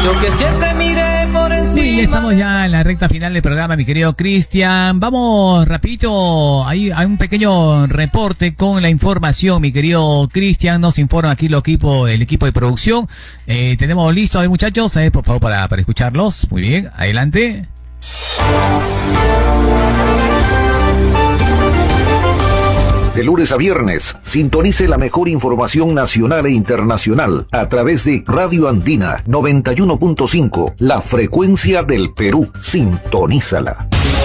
Yo que siempre miré por encima. Sí, estamos ya en la recta final del programa, mi querido Cristian. Vamos rapidito, hay un pequeño reporte con la información, mi querido Cristian. Nos informa aquí el equipo de producción. Tenemos listo, a ver, muchachos, por favor, para escucharlos. Muy bien, adelante. De lunes a viernes, sintonice la mejor información nacional e internacional a través de Radio Andina 91.5, la frecuencia del Perú. Sintonízala.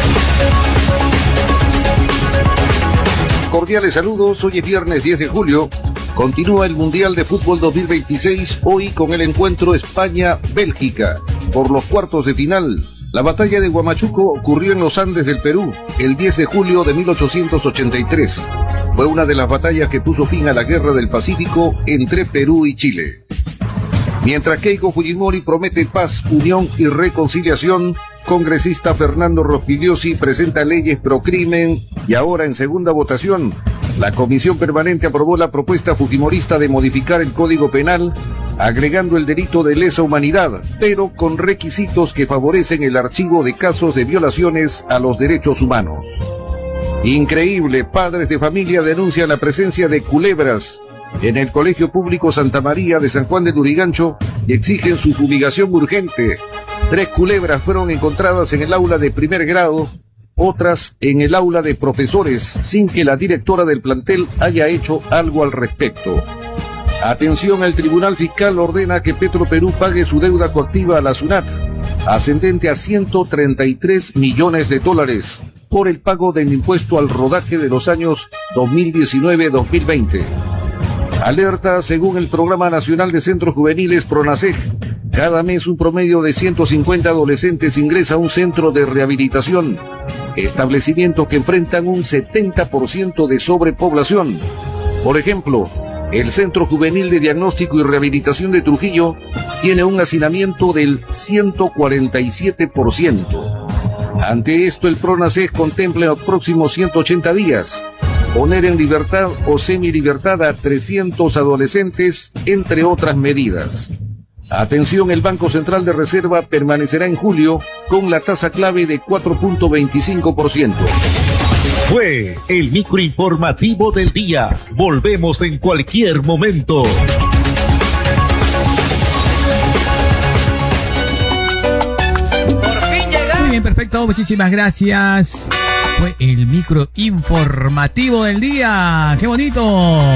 Cordiales saludos, hoy es viernes 10 de julio. Continúa el Mundial de Fútbol 2026, hoy con el encuentro España-Bélgica. Por los cuartos de final, la batalla de Huamachuco ocurrió en los Andes del Perú, el 10 de julio de 1883. Fue una de las batallas que puso fin a la Guerra del Pacífico entre Perú y Chile. Mientras Keiko Fujimori promete paz, unión y reconciliación, congresista Fernando Rospigliosi presenta leyes pro crimen y ahora en segunda votación, la Comisión Permanente aprobó la propuesta fujimorista de modificar el Código Penal, agregando el delito de lesa humanidad, pero con requisitos que favorecen el archivo de casos de violaciones a los derechos humanos. Increíble, padres de familia denuncian la presencia de culebras en el Colegio Público Santa María de San Juan de Lurigancho y exigen su fumigación urgente. 3 culebras fueron encontradas en el aula de primer grado, otras en el aula de profesores, sin que la directora del plantel haya hecho algo al respecto. Atención, el Tribunal Fiscal ordena que Petroperú pague su deuda coactiva a la SUNAT, ascendente a $133 millones, por el pago del impuesto al rodaje de los años 2019-2020. Alerta, según el Programa Nacional de Centros Juveniles PRONACEJ, cada mes un promedio de 150 adolescentes ingresa a un centro de rehabilitación, establecimientos que enfrentan un 70% de sobrepoblación. Por ejemplo, el Centro Juvenil de Diagnóstico y Rehabilitación de Trujillo tiene un hacinamiento del 147%. Ante esto, el PRONACEJ contempla en los próximos 180 días poner en libertad o semilibertad a 300 adolescentes, entre otras medidas. Atención, el Banco Central de Reserva permanecerá en julio con la tasa clave de 4.25%. Fue el microinformativo del día. Volvemos en cualquier momento. Muy bien, perfecto, muchísimas gracias. Fue el microinformativo del día. ¡Qué bonito!